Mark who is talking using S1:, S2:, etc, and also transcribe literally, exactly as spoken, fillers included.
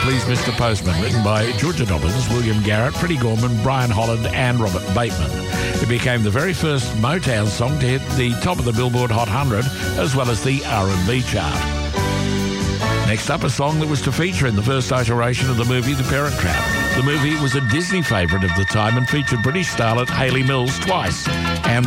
S1: Please Mister Postman, written by Georgia Dobbins, William Garrett, Freddie Gorman, Brian Holland and Robert Bateman. It became the very first Motown song to hit the top of the Billboard Hot one hundred as well as the R and B chart. Next up, a song that was to feature in the first iteration of the movie The Parent Trap. The movie was a Disney favourite of the time and featured British starlet Hayley Mills twice, and